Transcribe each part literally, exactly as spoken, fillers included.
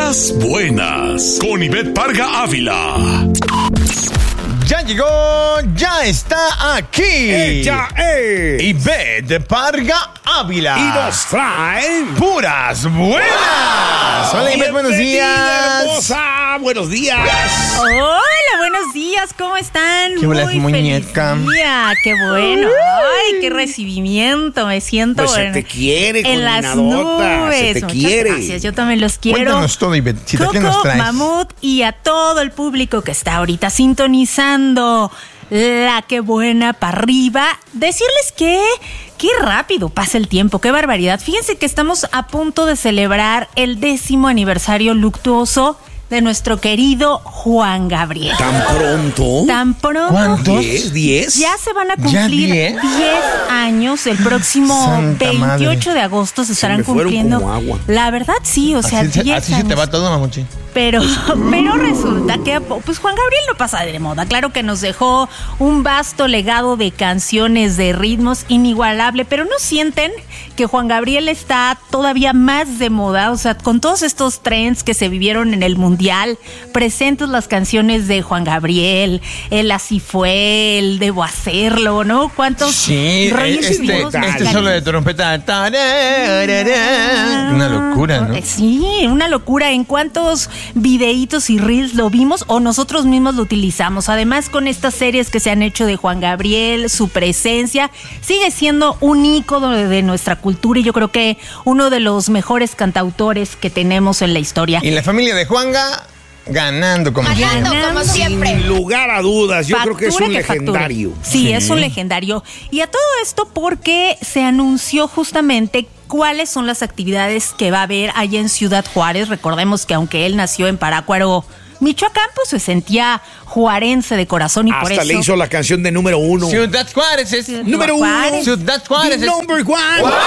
Puras buenas, con Ivette Parga Ávila. Ya llegó, ya está aquí. Ella es Ivette Parga Ávila. Y nos trae Puras buenas. Hola, Ivette, buenos días. Hermosa, buenos días. Hola, buenos días, ¿cómo están? ¿Qué bolas, Muy muñeca? feliz día, qué bueno. Ay, qué recibimiento, me siento Pues se en, te quiere, en las coordinadota, nubes. se te Muchas quiere. gracias, yo también los quiero. Cuéntanos todo, Ivette. Si ¿qué nos Coco, traes? Mamut y a todo el público que está ahorita sintonizando la que buena para arriba. Decirles que qué rápido pasa el tiempo, qué barbaridad. Fíjense que estamos a punto de celebrar el décimo aniversario luctuoso de nuestro querido Juan Gabriel. ¿Tan pronto? Tan pronto. ¿Cuántos? ¿Diez? ¿Diez? Ya se van a ¿Ya cumplir diez? diez años. El próximo Santa veintiocho madre. de agosto se estarán me fueron cumpliendo. como agua. La verdad, sí, o sea, Así, se, diez así se te años. va todo, mamuchi. Pero, pero resulta que pues Juan Gabriel no pasa de moda. Claro que nos dejó un vasto legado de canciones, de ritmos inigualable, pero ¿no sienten que Juan Gabriel está todavía más de moda? O sea, con todos estos trends que se vivieron en el Mundial, presentes las canciones de Juan Gabriel, el Así Fue, el Debo Hacerlo, ¿no? ¿Cuántos Sí, rollos este, vivimos este musicales? solo de trompeta. Tararara. Una locura, ¿no? Sí, una locura. ¿En cuántos videitos y reels lo vimos o nosotros mismos lo utilizamos? Además, con estas series que se han hecho de Juan Gabriel, su presencia sigue siendo un ícono de, de nuestra cultura y yo creo que uno de los mejores cantautores que tenemos en la historia. Y la familia de Juanga ganando como Ganando siempre. como siempre. Sin lugar a dudas, yo Factura creo que es un que factura. legendario. Sí, Sí. es un legendario. Y a todo esto porque se anunció justamente cuáles son las actividades que va a haber allá en Ciudad Juárez. Recordemos que aunque él nació en Parácuaro, Michoacán, pues se sentía juarense de corazón y por Hasta eso... le hizo la canción de número uno. Ciudad Juárez es Número Juárez. uno. Ciudad Juárez The es number one. Y en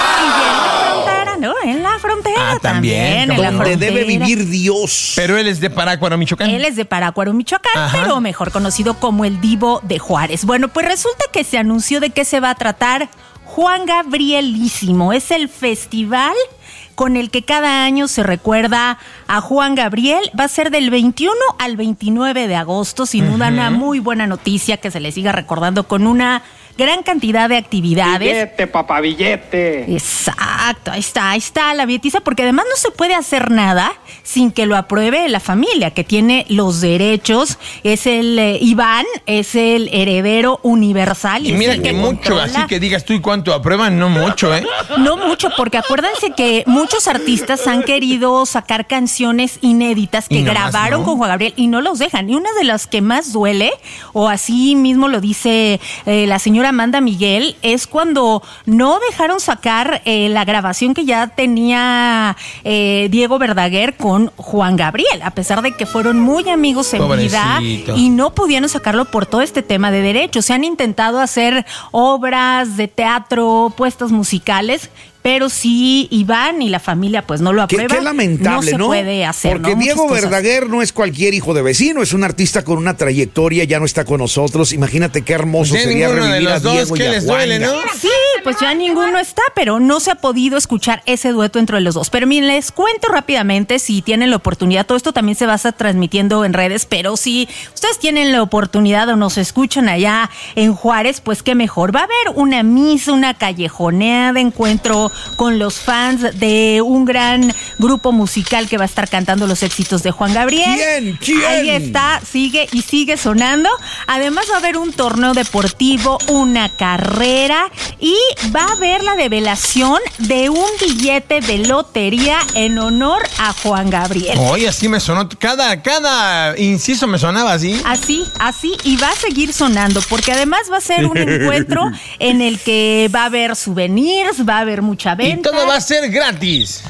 la frontera, ¿no? En la frontera Ah, también, también. en la Donde frontera. debe vivir Dios. Pero él es de Parácuaro, Michoacán. Él es de Parácuaro, Michoacán, Ajá. pero mejor conocido como el Divo de Juárez. Bueno, pues resulta que se anunció de qué se va a tratar Juan Gabrielísimo. Es el festival con el que cada año se recuerda a Juan Gabriel. Va a ser del veintiuno al veintinueve de agosto. Sin duda, una muy buena noticia que se le siga recordando con una gran cantidad de actividades. Billete, papá, billete. Exacto, ahí está, ahí está la billetiza, porque además no se puede hacer nada sin que lo apruebe la familia, que tiene los derechos. Es el eh, Iván, es el heredero universal. Y es mira el que mucho, controla. así que digas tú y cuánto aprueban, no mucho, ¿eh? No mucho, porque acuérdense que muchos artistas han querido sacar canciones inéditas que Y nomás grabaron no. con Juan Gabriel y no los dejan. Y una de las que más duele, o así mismo lo dice eh, la señora Amanda Miguel, es cuando no dejaron sacar eh, la grabación que ya tenía eh, Diego Verdaguer con Juan Gabriel, a pesar de que fueron muy amigos en vida Pobrecito. y no pudieron sacarlo por todo este tema de derechos. Se han intentado hacer obras de teatro, puestas musicales, pero si Iván y la familia pues no lo Qué, aprueban, qué lamentable, no se ¿no? puede hacer. Porque ¿no? Muchas Diego cosas. Verdaguer no es cualquier hijo de vecino, es un artista con una trayectoria, ya no está con nosotros. Imagínate qué hermoso Ya sería ninguno de revivir a los dos, Diego y ¿qué a les duele, Juanga. no? Sí, pues ya ninguno está, pero no se ha podido escuchar ese dueto entre los dos. Pero miren, les cuento rápidamente, si tienen la oportunidad, todo esto también se va a estar transmitiendo en redes, pero si ustedes tienen la oportunidad o nos escuchan allá en Juárez, pues qué mejor. Va a haber una misa, una callejoneada, encuentro con los fans de un gran grupo musical que va a estar cantando los éxitos de Juan Gabriel. ¿Quién? ¿Quién? Ahí está, sigue y sigue sonando. Además va a haber un torneo deportivo, una carrera y va a haber la develación de un billete de lotería en honor a Juan Gabriel. Oye, así me sonó, cada, cada inciso me sonaba así. Así, así, y va a seguir sonando, porque además va a ser un encuentro en el que va a haber souvenirs, va a haber mucha Y venta. todo va a ser gratis.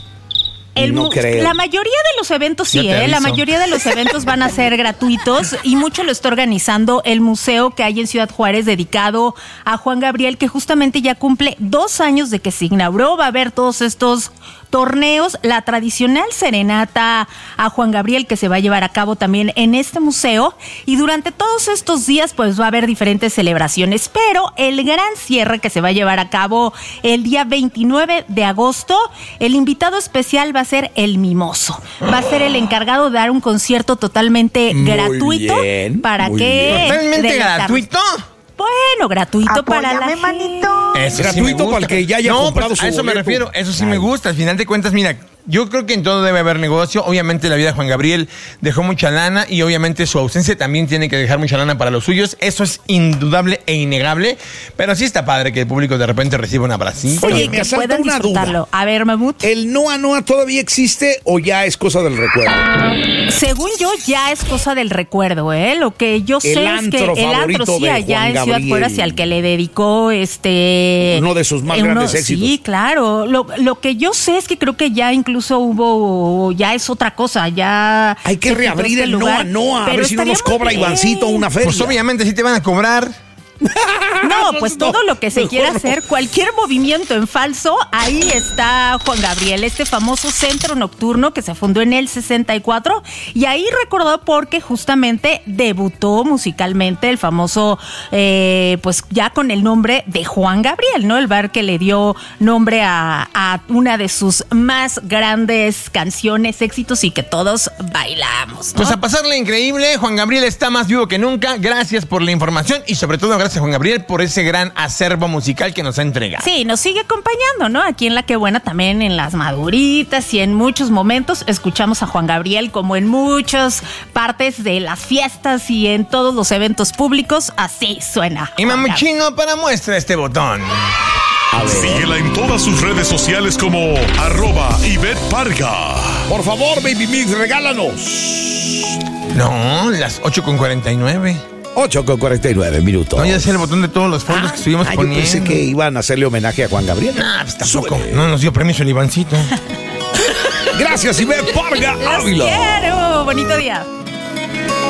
El No mu- creo. La mayoría de los eventos sí, Yo te ¿eh? La aviso. mayoría de los eventos van a ser gratuitos y mucho lo está organizando el museo que hay en Ciudad Juárez dedicado a Juan Gabriel, que justamente ya cumple dos años de que se inauguró. Va a haber todos estos torneos, la tradicional serenata a Juan Gabriel que se va a llevar a cabo también en este museo, y durante todos estos días pues va a haber diferentes celebraciones, pero el gran cierre que se va a llevar a cabo el día veintinueve de agosto, el invitado especial va a ser el Mimoso, va a ser el encargado de dar un concierto totalmente Muy gratuito bien, para muy que bien. ¿Totalmente deleitar- gratuito? Bueno, gratuito para la Apóyame, gente. manito. Eso Gratuito sí me gusta. para el que ya haya no, comprado pues, su a eso me boleto. refiero, eso sí Ay. me gusta. Al final de cuentas, mira, yo creo que en todo debe haber negocio. Obviamente la vida de Juan Gabriel dejó mucha lana y obviamente su ausencia también tiene que dejar mucha lana para los suyos. Eso es indudable e innegable. Pero sí está padre que el público de repente reciba un abracito. Sí, Oye, que me asalta puedan una disfrutarlo. duda. A ver, Mamut. ¿El Noa Noa todavía existe o ya es cosa del recuerdo? Según yo, ya es cosa del recuerdo, ¿eh? Lo que yo sé es antro que el antro favorito sí de allá Juan en Ciudad Gabriel. Juárez, al que le dedicó este Uno de sus más uno- grandes éxitos. Sí, claro. Lo, lo que yo sé es que creo que ya incluso hubo, ya es otra cosa, ya. Hay que se quitó reabrir este el lugar, Noa Noa, a pero ver si no estaría nos muy cobra bien. Ivancito una feria. Pues obviamente sí te van a cobrar. No, pues No, todo lo que se mejor quiera no. hacer, cualquier movimiento en falso, ahí está Juan Gabriel, este famoso centro nocturno que se fundó en el sesenta y cuatro, y ahí recordó porque justamente debutó musicalmente el famoso, eh, pues ya con el nombre de Juan Gabriel, ¿no? El bar que le dio nombre a, a una de sus más grandes canciones, éxitos y que todos bailamos, ¿no? Pues a pasarle increíble. Juan Gabriel está más vivo que nunca. Gracias por la información y sobre todo gracias, Juan Gabriel, por ese gran acervo musical que nos ha entregado. Sí, nos sigue acompañando, ¿no? Aquí en La Que Buena también, en las maduritas y en muchos momentos escuchamos a Juan Gabriel, como en muchas partes de las fiestas y en todos los eventos públicos. Así suena. Y Juan Gabriel. Mamuchino, para muestra este botón. Síguela en todas sus redes sociales como arroba Ivette Parga. Por favor, Baby Mix, regálanos. No, las ocho con cuarenta y nueve. ocho con cuarenta y nueve minutos. No, ya sé el botón de todos los fondos que estuvimos Ah, yo poniendo. pensé que iban a hacerle homenaje a Juan Gabriel. Ah, pues tampoco. Súbele. No nos dio permiso el Ivancito. Gracias, Ivette Parga Los Ávila. quiero. Bonito día.